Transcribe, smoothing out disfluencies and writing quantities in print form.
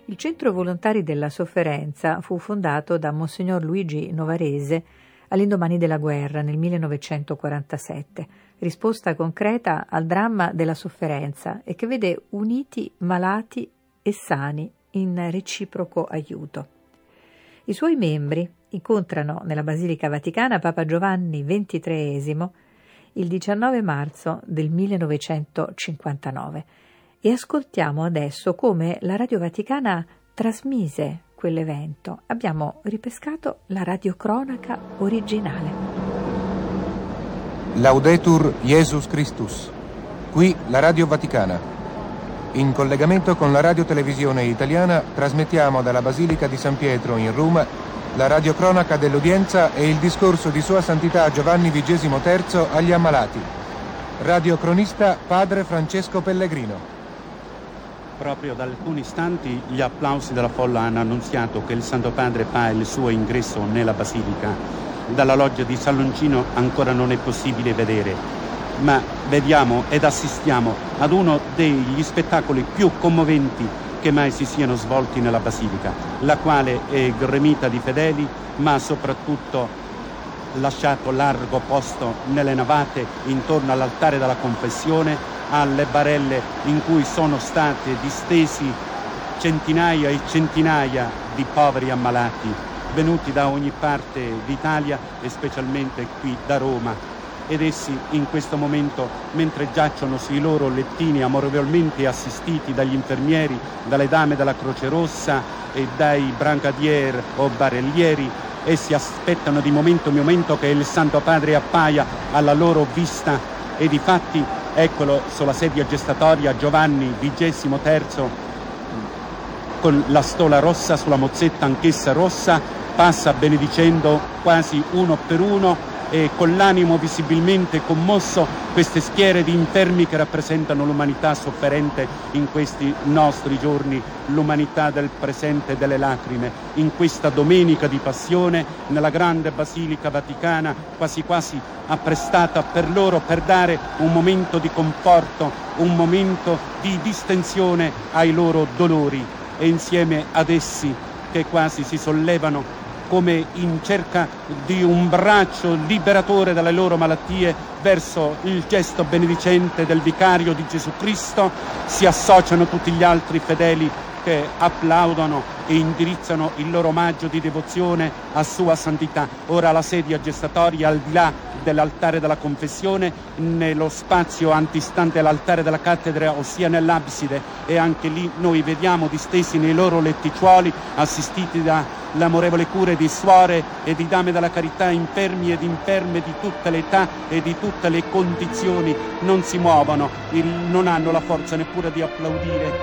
Il Centro Volontari della Sofferenza fu fondato da Monsignor Luigi Novarese all'indomani della guerra, nel 1947, risposta concreta al dramma della sofferenza e che vede uniti malati e sani in reciproco aiuto. I suoi membri incontrano nella Basilica Vaticana Papa Giovanni XXIII il 19 marzo del 1959 e ascoltiamo adesso come la Radio Vaticana trasmise quell'evento. Abbiamo ripescato la radiocronaca originale. Laudetur Jesus Christus. Qui la Radio Vaticana. In collegamento con la radiotelevisione italiana trasmettiamo dalla Basilica di San Pietro in Roma la radiocronaca dell'udienza e il discorso di Sua Santità Giovanni XXIII agli ammalati. Radiocronista Padre Francesco Pellegrino. Proprio da alcuni istanti gli applausi della folla hanno annunziato che il Santo Padre fa il suo ingresso nella Basilica. Dalla loggia di San Longino ancora non è possibile vedere, ma vediamo ed assistiamo ad uno degli spettacoli più commoventi che mai si siano svolti nella Basilica, la quale è gremita di fedeli, ma soprattutto lasciato largo posto nelle navate intorno all'altare della confessione, alle barelle in cui sono state distesi centinaia e centinaia di poveri ammalati venuti da ogni parte d'Italia e specialmente qui da Roma. Ed essi in questo momento, mentre giacciono sui loro lettini amorevolmente assistiti dagli infermieri, dalle dame della Croce Rossa e dai brigadier o barellieri, essi aspettano di momento in momento che il Santo Padre appaia alla loro vista e difatti eccolo sulla sedia gestatoria Giovanni XXIII con la stola rossa sulla mozzetta anch'essa rossa, passa benedicendo quasi uno per uno e con l'animo visibilmente commosso queste schiere di infermi che rappresentano l'umanità sofferente in questi nostri giorni, l'umanità del presente delle lacrime, in questa domenica di passione nella grande Basilica Vaticana, quasi quasi apprestata per loro per dare un momento di conforto, un momento di distensione ai loro dolori e insieme ad essi che quasi si sollevano come in cerca di un braccio liberatore dalle loro malattie verso il gesto benedicente del vicario di Gesù Cristo, si associano tutti gli altri fedeli che applaudono e indirizzano il loro omaggio di devozione a Sua Santità. Ora la sedia gestatoria al di là dell'altare della confessione, nello spazio antistante l'altare della cattedra, ossia nell'abside, e anche lì noi vediamo distesi nei loro letticciuoli, assistiti dall'amorevole cure di suore e di dame della carità, infermi ed inferme di tutte le età e di tutte le condizioni, non si muovono, non hanno la forza neppure di applaudire.